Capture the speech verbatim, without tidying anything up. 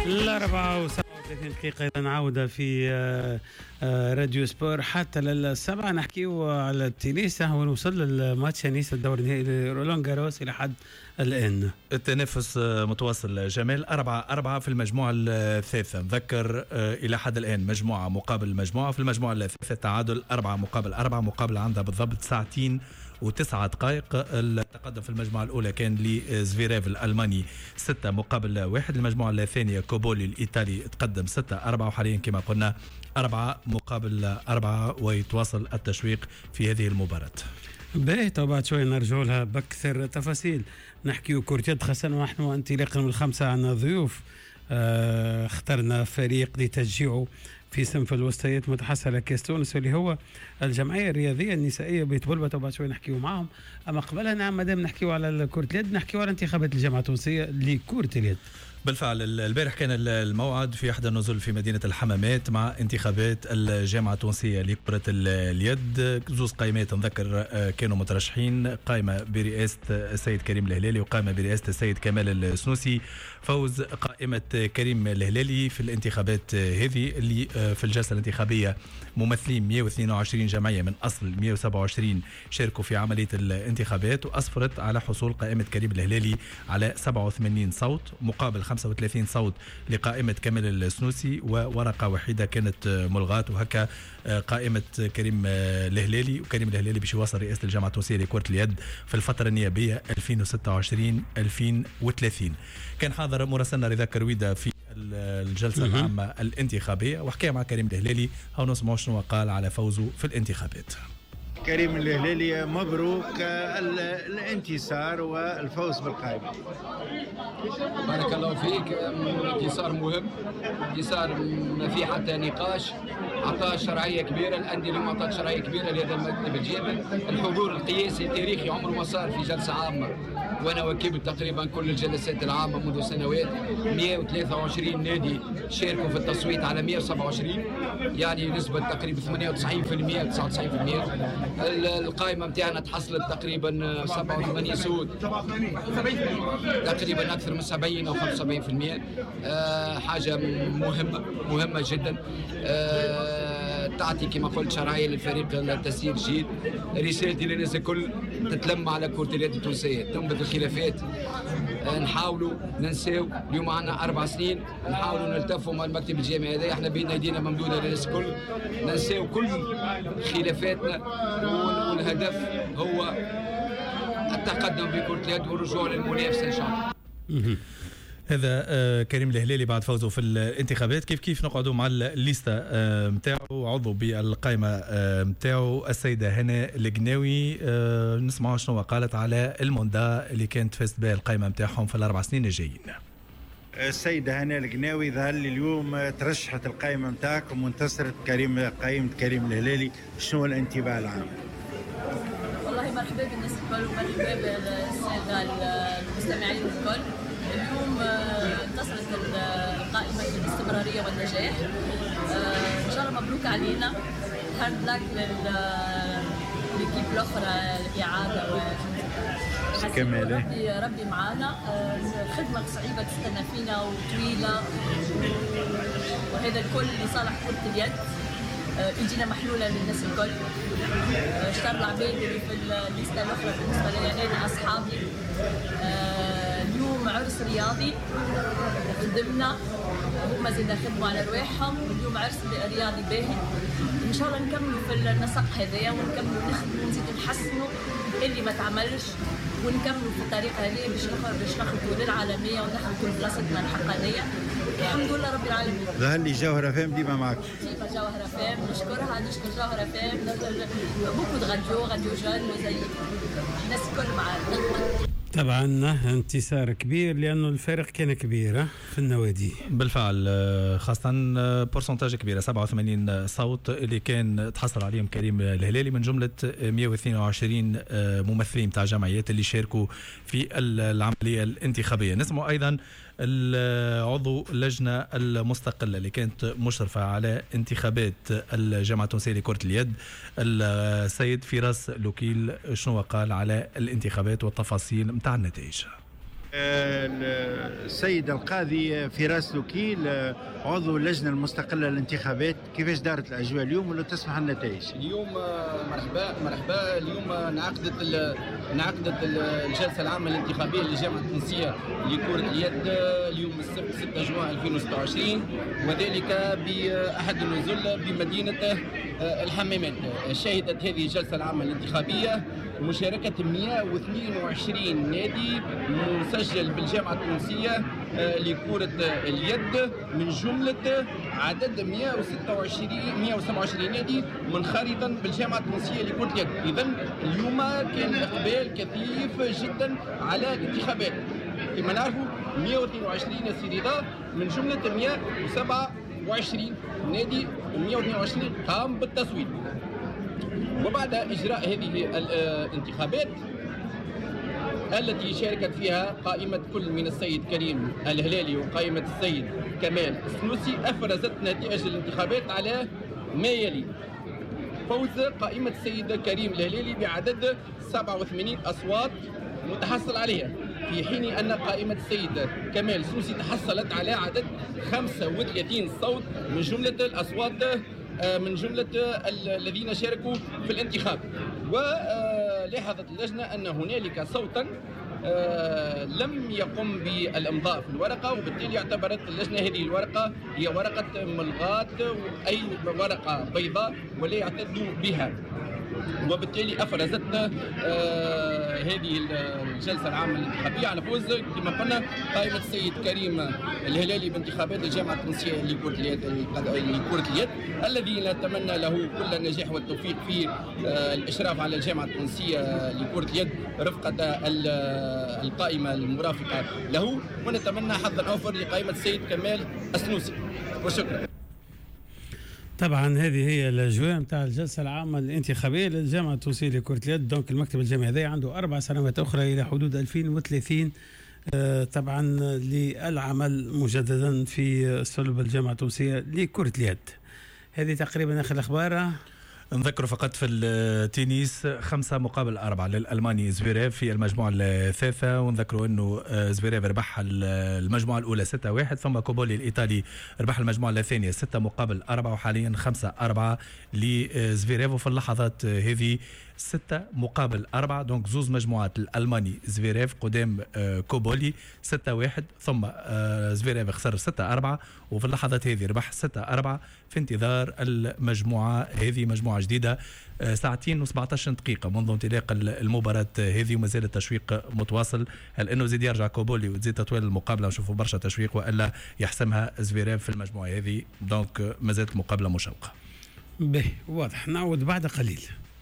الأربعة وسبعة وثلاثين دقيقة إذا عودة في راديو سبور حتى للسبعة. نحكيو على التنس ونوصل للماتش نيس الدور النهائي رولان جاروس إلى حد الآن. التنافس متواصل جمال، أربعة أربعة في المجموعة الثالثة. نذكر إلى حد الآن مجموعة مقابل مجموعة. في المجموعة الثالثة تعادل أربعة مقابل أربعة، مقابل عندها بالضبط ساعتين وتسعة دقائق. التقدم في المجموعة الأولى كان لزفيريف الألماني ستة مقابل واحد. المجموعة الثانية كوبولي الإيطالي تقدم ستة أربعة، وحاليا كما قلنا أربعة مقابل أربعة، ويتواصل التشويق في هذه المباراة. باهي طبعا بعد شوي نرجع لها بأكثر تفاصيل. نحكيو كورتيات خاصة ونحن انطلاقا من الخمسة عنا ضيوف. آه اخترنا فريق لتشجيعه في صنف الوسطيات متحصل كاس تونس واللي هو الجمعيه الرياضيه النسائيه بيت بلبة، وبعد شوي نحكيو معهم. اما قبلها نعم مادام نحكيو على كرة اليد نحكيو على انتخابات الجامعه التونسيه لكرة اليد. بالفعل البارح كان الموعد في احدى النزول في مدينه الحمامات مع انتخابات الجامعه التونسيه لكره اليد. زوز قائمات نذكر كانوا مترشحين، قائمه برئاسه السيد كريم الهلالي وقائمه برئاسه السيد كمال السنوسي. فوز قائمه كريم الهلالي في الانتخابات هذه اللي في الجلسه الانتخابيه ممثلين مئة واثنين وعشرين جمعيه من اصل مئة وسبعة وعشرين شاركوا في عمليه الانتخابات، واسفرت على حصول قائمه كريم الهلالي على سبعة وثمانين صوت مقابل خمسة وثلاثين صوت لقائمة كمال السنوسي، وورقة وحيدة كانت ملغاة. وهكا قائمة كريم الهلالي، وكريم الهلالي باش يواصل رئاسة الجامعة التونسية لكرة اليد في الفترة النيابية ألفين وستة وعشرين ألفين وثلاثين. كان حاضر مراسلنا رضا كرويدة في الجلسة العامة الانتخابية وحكى مع كريم الهلالي. هاو نسمعوا شنو قال على فوزه في الانتخابات. كريم الهلالي مبروك الانتصار والفوز بالقائمة. بارك الله فيك. انتصار مهم، انتصار ما فيه حتى نقاش. عطاء شرعية كبيرة، الأندية اليوم عطاء شرعية كبيرة لهذا المكتب الجامد. الحضور القياسي التاريخي عمره ما صار في جلسة عامة، وأنا وكبت تقريبا كل الجلسات العامة منذ سنوات. مئة وثلاثة وعشرين نادي شاركوا في التصويت على مئة وسبعة وعشرين، يعني نسبة تقريبا ثمانية وتسعين بالمئة تسعة وتسعين بالمئة. القائمة متاعنا تحصلت تقريبا سبعة وثمانين صوت، تقريبا أكثر من سبعين أو خمسة وسبعين بالمئة. أه حاجة مهمة مهمة جدا. أه تعطي كما قلت شرعية للفريق التسيير جيد. رسالتي للناس الكل تتلم على كرة اليد التونسية، تنبذ الخلافات. أه نحاولوا ننساو. اليوم عندنا أربع سنين نحاولوا نلتفوا مع المكتب الجامعي هذا. احنا بين ايدينا ممدودة للناس الكل، ننساو كل خلافاتنا، والهدف هو التقدم بكرة اليد والرجوع للمنافسة إن شاء الله. هذا آه كريم الهلالي بعد فوزه في الانتخابات. كيف كيف نقعدوا مع الليسته آه متاعه، عضو بالقائمه آه متاعه السيده هنا القناوي. آه نسمعوا شنو قالت على الموندا اللي كانت فازت بها القائمه متاعهم في الاربع سنين الجايين. السيدة هنا القناوي ظهر لي اليوم ترشحت القائمة متاعكم وانتصرت كريم قائمة كريم الهلالي، شنو الانطباع العام؟ والله مرحبا بالناس الكل ومرحبا بالسادة المستمعين الكل. اليوم انتصرت القائمة بالاستمرارية والنجاح. ان شاء الله مبروك علينا. هارد لاك للكيب الاخرى الاعادة كمالة. ربي ربي معانا. خدمة صعيبة تستنى فينا وطويلة، وهذا الكل لصالح كرة اليد. يجينا محلولة للناس الكل. اشتر العباد اللي في الليستة الأخرى بالنسبة لي نادي أصحابي. اليوم عرس رياضي قدمنا، هما زينا خدموا على رواحهم. اليوم عرس رياضي باهي. إن شاء الله نكملوا في النسق هذايا ونكملوا نخدموا ونزيدوا نحسنوا اللي ما تعملش، ونكملوا في الطريق هذه باش باش نخرجوا للعالمية ونخرجوا لبلاصتنا الحقانية. الحمد لله رب العالمين. ظهر لي جوهرة فام ديما معك. ديما جوهرة فام، نشكرها نشكر جوهرة فام. بوكو د غاديو غاديو جون وزي الناس الكل معانا. طبعا انتصار كبير لأنه الفارق كان كبير في النوادي. بالفعل خاصة بورسنتاج كبيرة سبعة وثمانين صوت اللي كان تحصل عليهم كريم الهلالي من جملة مئة واثنين وعشرين ممثلين تاع جمعيات اللي شاركوا في العملية الانتخابية. نسمع أيضا العضو اللجنة المستقلة اللي كانت مشرفة على انتخابات الجامعة التونسية لكرة اليد السيد فراس لوكيل شنو قال على الانتخابات والتفاصيل متاع النتائج. السيد القاضي فراس لوكيل عضو اللجنة المستقلة للانتخابات، كيفاش دارت الأجواء اليوم ولو تسمح النتائج؟ اليوم مرحبا مرحبا اليوم انعقدت انعقدت الجلسة العامة الانتخابية للجامعة التونسية لكرة اليد اليوم السبت ستة جوان ألفين وستة وعشرين، وذلك بأحد النزل بمدينة الحمامات. شهدت هذه الجلسة العامة الانتخابية مشاركة مئة واثنين وعشرين نادي مسجل بالجامعة التونسية لكرة اليد من جملة عدد مئة وستة وعشرين مئة وسبعة وعشرين نادي منخرطا بالجامعة التونسية لكرة اليد. إذن اليوم كان إقبال كثيف جدا على الانتخابات. كما نعرفوا مئة واثنين وعشرين سيدة من جملة مئة وسبعة وعشرين نادي مئة واثنين وعشرين قام بالتصويت. وبعد إجراء هذه الانتخابات التي شاركت فيها قائمة كل من السيد كريم الهلالي وقائمة السيد كمال السنوسي، أفرزت نتائج الانتخابات على ما يلي: فوز قائمة السيد كريم الهلالي بعدد سبعة وثمانين أصوات متحصل عليها، في حين أن قائمة السيد كمال السنوسي تحصلت على عدد خمسة وثلاثين صوت من جملة الأصوات من جملة الذين شاركوا في الانتخاب. ولاحظت اللجنة أن هنالك صوتا لم يقم بالإمضاء في الورقة، وبالتالي اعتبرت اللجنة هذه الورقة هي ورقة ملغاة، أي ورقة بيضاء ولا يعتد بها. وبالتالي أفرزت آه هذه الجلسة العامة الانتخابية على فوز كما قلنا قائمة السيد كريم الهلالي بانتخابات الجامعة التونسية لكرة اليد لكرة اليد الذي نتمنى له كل النجاح والتوفيق في آه الإشراف على الجامعة التونسية لكرة اليد رفقة القائمة المرافقة له، ونتمنى حظا أوفر لقائمة السيد كمال السنوسي. وشكرا. طبعا هذه هي الاجواء نتاع الجلسه العامه الانتخابيه للجامعه التونسيه لكره اليد. دونك المكتب الجامعي هذا عنده اربع سنوات اخرى الى حدود ألفين وثلاثين آه طبعا للعمل مجددا في صلب الجامعه التونسيه لكره اليد. هذه تقريبا اخر الاخبار. نذكر فقط في التنس خمسة مقابل أربعة للألماني زفيريف في المجموعة الثالثة، ونذكروا أنه زفيريف ربح المجموعة الأولى ستة واحد، ثم كوبولي الإيطالي ربح المجموعة الثانية ستة مقابل أربعة، وحاليا خمسة أربعة لزفيريف. وفي اللحظات هذه ستة مقابل أربعة، دونك زوز مجموعات الألماني زفيريف قدام كوبولي ستة واحد، ثم زفيريف خسر ستة أربعة، وفي اللحظات هذه ربح ستة أربعة في انتظار المجموعة هذه، مجموعة جديدة ساعتين وسبعة عشر دقيقة منذ انطلاق المباراة هذه، وما زال التشويق متواصل. هل انه زيد يرجع كوبولي وتزيد تطويل المقابلة ونشوفوا برشا تشويق، والا يحسمها زفيريف في المجموعة هذه؟ دونك ما زالت مقابلة مشوقة. به واضح. نعود بعد قليل.